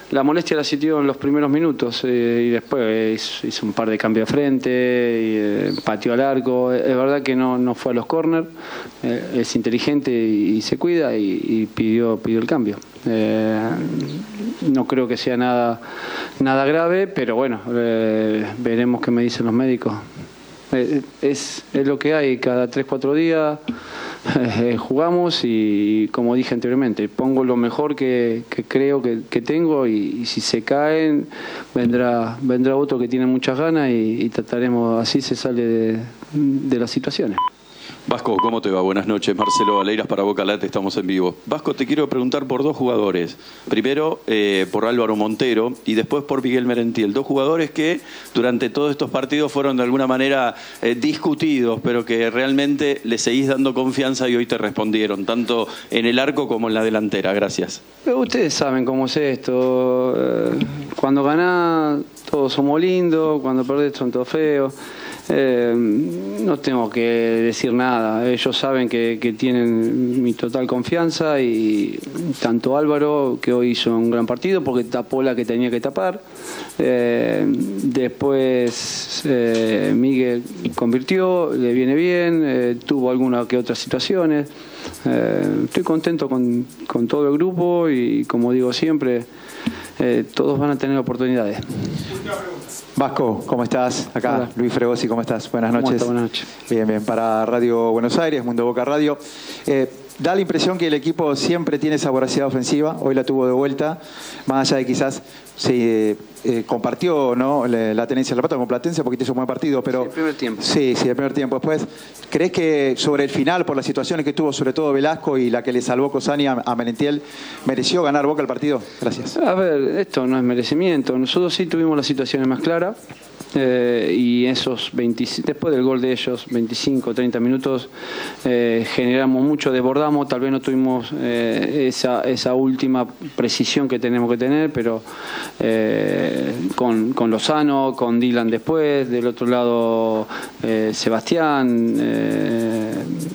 Speaker 10: la molestia la sintió en los primeros minutos eh, y después hizo un par de cambios de frente, y, eh, pateó al arco. Es verdad que no, no fue a los córner, eh, es inteligente y, y se cuida y, y pidió, pidió el cambio. Eh, no creo que sea nada, nada grave, pero bueno, eh, veremos qué me dicen los médicos. Eh, es, es lo que hay, cada tres cuatro días eh, jugamos y, como dije anteriormente, pongo lo mejor que, que creo que, que tengo y, y si se caen vendrá vendrá otro que tiene muchas ganas y, y trataremos, así se sale de, de las situaciones.
Speaker 17: Vasco, ¿cómo te va? Buenas noches. Marcelo Valeiras para Boca Late, estamos en vivo. Vasco, te quiero preguntar por dos jugadores. Primero, eh, por Álvaro Montero y después por Miguel Merentiel. Dos jugadores que durante todos estos partidos fueron de alguna manera eh, discutidos, pero que realmente le seguís dando confianza y hoy te respondieron, tanto en el arco como en la delantera. Gracias.
Speaker 10: Pero ustedes saben cómo es esto. Cuando ganás, todos somos lindos. Cuando perdés, son todos feos. Eh, no tengo que decir nada, ellos saben que, que tienen mi total confianza y tanto Álvaro, que hoy hizo un gran partido porque tapó la que tenía que tapar, eh, después eh, Miguel convirtió, le viene bien, eh, tuvo algunas que otras situaciones, eh, estoy contento con, con todo el grupo y como digo siempre, eh, todos van a tener oportunidades.
Speaker 18: Vasco, ¿cómo estás? Acá, hola. Luis Fregosi, ¿cómo estás? Buenas noches.
Speaker 10: ¿Cómo estás? Buenas noches.
Speaker 18: Bien, bien, para Radio Buenos Aires, Mundo Boca Radio. Eh, da la impresión que el equipo siempre tiene esa voracidad ofensiva, hoy la tuvo de vuelta, más allá de quizás se eh, compartió, ¿no?, la, la tenencia de la pata con Platense porque hizo un buen partido, pero...
Speaker 10: Sí, el primer tiempo.
Speaker 18: Sí, sí, el primer tiempo. Después, ¿crees que sobre el final, por las situaciones que tuvo, sobre todo Velasco y la que le salvó Cosani a, a Merentiel, mereció ganar Boca el partido? Gracias.
Speaker 10: A ver, esto no es merecimiento. Nosotros sí tuvimos las situaciones más claras. Eh, y esos veinticinco, después del gol de ellos, veinticinco, treinta minutos, eh, generamos mucho, desbordamos, tal vez no tuvimos eh, esa, esa última precisión que tenemos que tener, pero eh, con, con Lozano, con Dylan después, del otro lado eh, Sebastián, eh,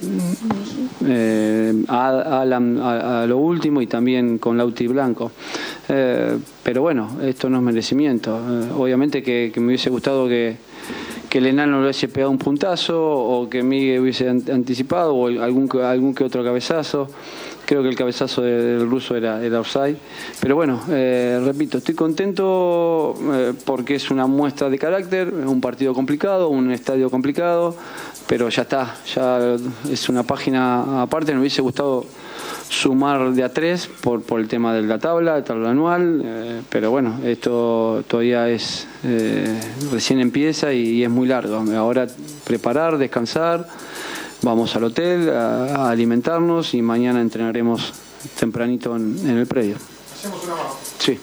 Speaker 10: eh, Alan a, a lo último y también con Lauti Blanco. Eh, pero bueno, esto no es merecimiento. Eh, obviamente que, que me hubiese gustado que, que el enano le hubiese pegado un puntazo o que Miguel hubiese anticipado o algún, algún que otro cabezazo. Creo que el cabezazo del ruso era, era offside. Pero bueno, eh, repito, estoy contento eh, porque es una muestra de carácter, un partido complicado, un estadio complicado, pero ya está, ya es una página aparte. Me hubiese gustado sumar de a tres por, por el tema de la tabla, el tabla anual, eh, pero bueno, esto todavía es eh, recién empieza y, y es muy largo. Ahora preparar, descansar, vamos al hotel a, a alimentarnos y mañana entrenaremos tempranito en, en el predio.
Speaker 16: ¿Hacemos una mano?
Speaker 10: Sí.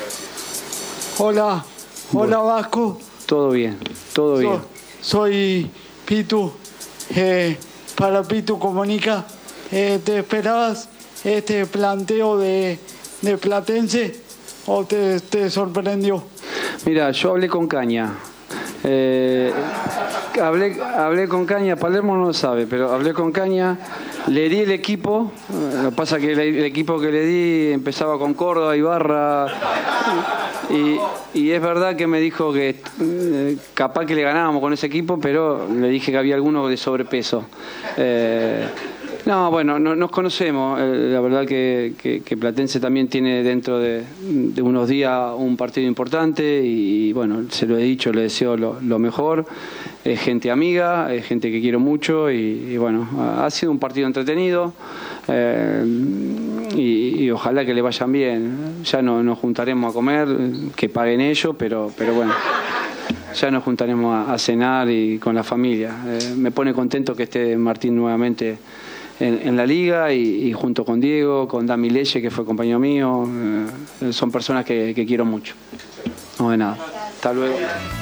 Speaker 19: Hola, hola Vasco.
Speaker 10: Todo bien, todo bien.
Speaker 19: So, soy Pitu, eh, para Pitu Comunica. Eh, ¿Te esperabas este planteo de, de Platense o te, te sorprendió?
Speaker 10: Mira, yo hablé con Caña. Eh, hablé, hablé con Caña, Palermo no lo sabe, pero hablé con Caña, le di el equipo, lo que pasa es que el, el equipo que le di empezaba con Córdoba, Ibarra, y, y es verdad que me dijo que eh, capaz que le ganábamos con ese equipo, pero le dije que había alguno de sobrepeso. Eh, No, bueno, no, nos conocemos. Eh, la verdad que, que, que Platense también tiene dentro de, de unos días un partido importante y, bueno, se lo he dicho, le deseo lo, lo mejor. Es gente amiga, es gente que quiero mucho y, y bueno, ha sido un partido entretenido eh, y, y ojalá que le vayan bien. Ya no, nos juntaremos a comer, que paguen ellos, pero, pero bueno. Ya nos juntaremos a, a cenar y con la familia. Eh, me pone contento que esté Martín nuevamente En, en la liga y, y junto con Diego, con Dami Leye, que fue compañero mío, eh, son personas que, que quiero mucho. No de nada. Hasta luego.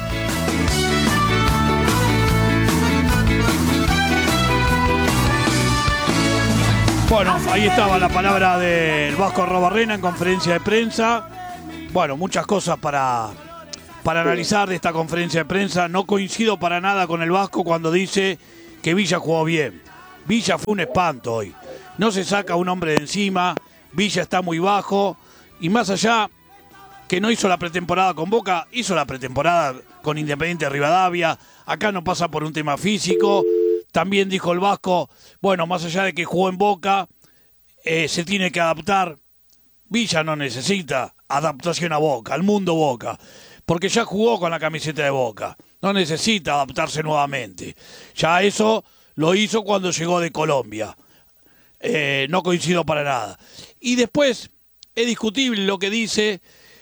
Speaker 2: Bueno, ahí estaba la palabra del Vasco Arrobarrena en conferencia de prensa. Bueno, muchas cosas para, para analizar de esta conferencia de prensa. No coincido para nada con el Vasco cuando dice que Villa jugó bien. Villa fue un espanto hoy. No se saca un hombre de encima. Villa está muy bajo. Y más allá, que no hizo la pretemporada con Boca, hizo la pretemporada con Independiente Rivadavia. Acá no pasa por un tema físico. También dijo el Vasco, bueno, más allá de que jugó en Boca, eh, se tiene que adaptar. Villa no necesita adaptación a Boca, al mundo Boca, porque ya jugó con la camiseta de Boca. No necesita adaptarse nuevamente. Ya eso lo hizo cuando llegó de Colombia. Eh, no coincido para nada. Y después, es discutible lo que dice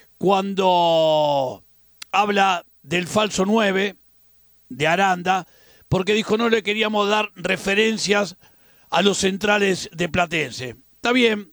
Speaker 2: cuando habla del falso nueve de Aranda, porque dijo no le queríamos dar referencias a los centrales de Platense. Está bien,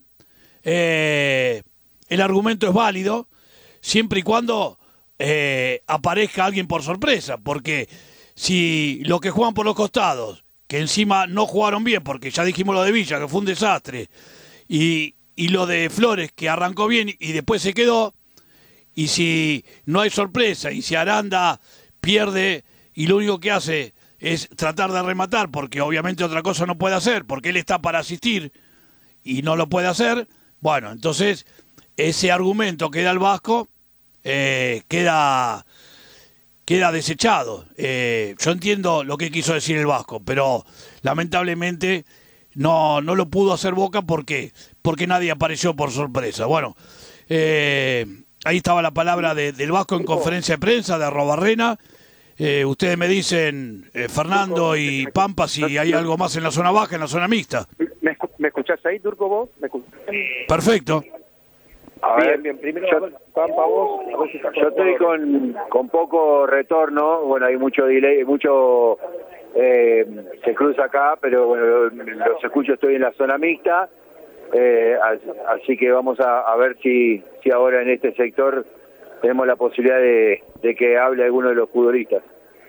Speaker 2: eh, el argumento es válido, siempre y cuando eh, aparezca alguien por sorpresa, porque si los que juegan por los costados, que encima no jugaron bien, porque ya dijimos lo de Villa, que fue un desastre, y, y lo de Flores, que arrancó bien y después se quedó, y si no hay sorpresa, y si Aranda pierde y lo único que hace es tratar de rematar, porque obviamente otra cosa no puede hacer, porque él está para asistir y no lo puede hacer, bueno, entonces ese argumento que da el Vasco eh, queda, queda desechado. Eh, yo entiendo lo que quiso decir el Vasco, pero lamentablemente no, no lo pudo hacer Boca porque, porque nadie apareció por sorpresa. Bueno, eh, ahí estaba la palabra de, del Vasco en conferencia de prensa de Arrobarrena. Eh, ustedes me dicen, eh, Fernando y Pampa, si hay algo más en la zona baja, en la zona mixta.
Speaker 9: ¿Me, escu- me escuchás ahí, Turco, vos? ¿Me escuchás?
Speaker 2: Perfecto.
Speaker 9: A ver, bien, bien. Primero, yo, Pampa, vos. A ver si estás yo estoy con, con poco retorno. Bueno, hay mucho delay, mucho... Eh, se cruza acá, pero bueno, los escucho, estoy en la zona mixta. Eh, así que vamos a, a ver si, si ahora en este sector tenemos la posibilidad de, de que hable alguno de los futbolistas.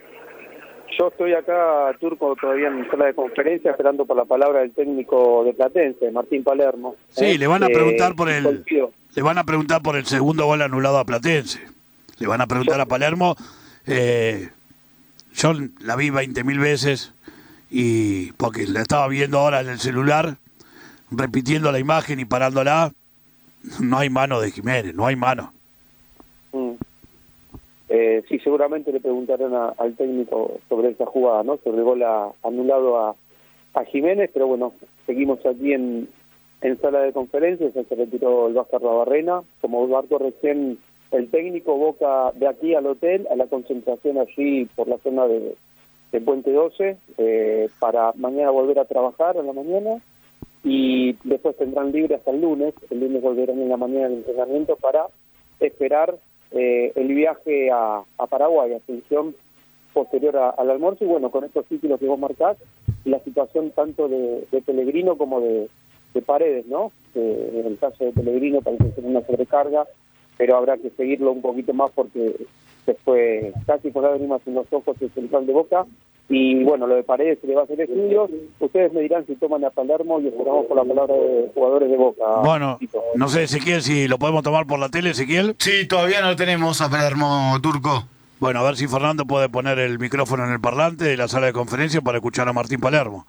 Speaker 9: Yo estoy acá, Turco, todavía en sala de conferencia, esperando por la palabra del técnico de Platense, Martín Palermo.
Speaker 2: Sí,
Speaker 9: eh,
Speaker 2: le van a preguntar
Speaker 9: eh,
Speaker 2: por el le van a preguntar por el segundo gol anulado a Platense. Le van a preguntar yo, a Palermo. Eh, yo la vi veinte mil veces y porque la estaba viendo ahora en el celular, repitiendo la imagen y parándola. No hay mano de Jiménez, no hay mano.
Speaker 9: Mm. Eh, sí, seguramente le preguntarán a, al técnico sobre esa jugada, ¿no? Sobre el gol a, anulado a, a Jiménez, pero bueno, seguimos aquí en, en sala de conferencias, se retiró el Vasco Arrobarrena, como Barco recién, el técnico Boca de aquí al hotel, a la concentración allí por la zona de, de Puente doce, eh, para mañana volver a trabajar en la mañana, y después tendrán libre hasta el lunes, el lunes volverán en la mañana al entrenamiento para esperar eh, el viaje a, a Paraguay, atención posterior a, al almuerzo, y bueno, con estos títulos que vos marcás, la situación tanto de, de Pellegrino como de, de Paredes, ¿no? Eh, en el caso de Pellegrino parece ser una sobrecarga, pero habrá que seguirlo un poquito más porque se fue casi por lágrimas en los ojos el central de Boca. Y bueno, lo de Paredes se le va a hacer estudios. Ustedes me dirán si toman a Palermo y esperamos por la palabra de jugadores de Boca.
Speaker 2: Bueno, no sé, Ezequiel, si lo podemos tomar por la tele, Ezequiel.
Speaker 20: Sí, todavía no lo tenemos a Palermo, Turco.
Speaker 2: Bueno, a ver si Fernando puede poner el micrófono en el parlante de la sala de conferencia para escuchar a Martín Palermo.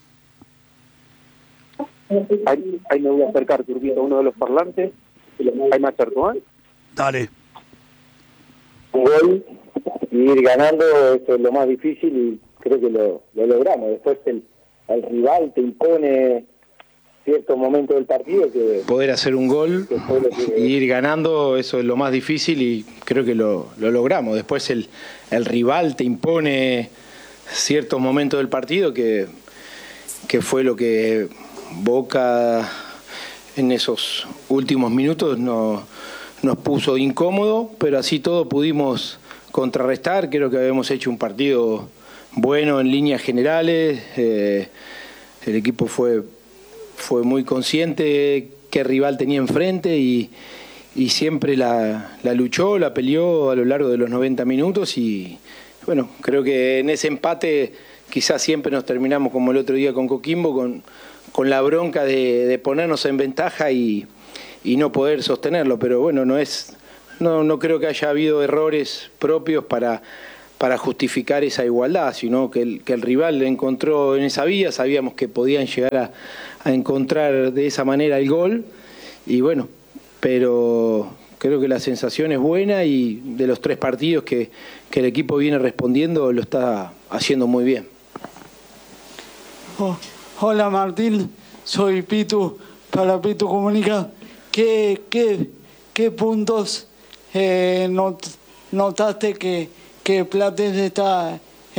Speaker 9: Ahí, ahí me voy a acercar, Turquito, a uno de los parlantes. Ahí me acerco, ¿eh?
Speaker 2: Dale.
Speaker 21: Un gol y ir ganando, eso es lo más difícil y creo que lo, lo logramos. Después el, el rival te impone cierto momento del partido que...
Speaker 22: Poder hacer un gol
Speaker 21: que...
Speaker 22: y ir ganando, eso es lo más difícil y creo que lo, lo logramos. Después el, el rival te impone ciertos momentos del partido que, que fue lo que Boca en esos últimos minutos no, nos puso incómodo, pero así todo pudimos contrarrestar. Creo que habíamos hecho un partido bueno en líneas generales. Eh, el equipo fue, fue muy consciente qué rival tenía enfrente y, y siempre la, la luchó, la peleó a lo largo de los noventa minutos y bueno, creo que en ese empate quizás siempre nos terminamos como el otro día con Coquimbo, con, con la bronca de, de ponernos en ventaja y, y no poder sostenerlo, pero bueno, no es... No, no creo que haya habido errores propios para, para justificar esa igualdad, sino que el, que el rival encontró en esa vía, sabíamos que podían llegar a, a encontrar de esa manera el gol, y bueno, pero, creo que la sensación es buena y de los tres partidos que, que el equipo viene respondiendo lo está haciendo muy bien.
Speaker 19: Oh, hola Martín, soy Pitu, para Pitu Comunica. ¿Qué, qué, qué puntos eh, not, notaste que, que Platense está